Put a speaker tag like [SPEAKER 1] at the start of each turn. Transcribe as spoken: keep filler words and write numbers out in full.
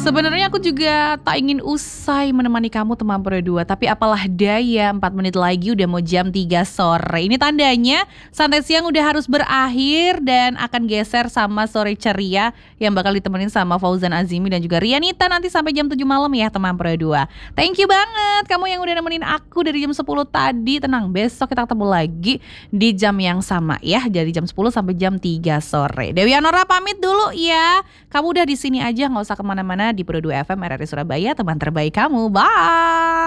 [SPEAKER 1] Sebenarnya aku juga tak ingin usai menemani kamu teman Pro dua, tapi apalah daya, empat menit lagi udah mau jam tiga sore. Ini tandanya santai siang udah harus berakhir dan akan geser sama sore ceria yang bakal ditemenin sama Fauzan Azimi dan juga Rianita nanti sampai jam tujuh malam ya teman Pro dua. Thank you banget kamu yang udah nemenin aku dari jam sepuluh tadi. Tenang, besok kita ketemu lagi di jam yang sama ya, dari jam sepuluh sampai jam tiga sore. Dewi Anora pamit dulu ya. Kamu udah di sini aja, nggak usah kemana-mana di Pro dua F M R R I Surabaya, teman terbaik kamu. Bye.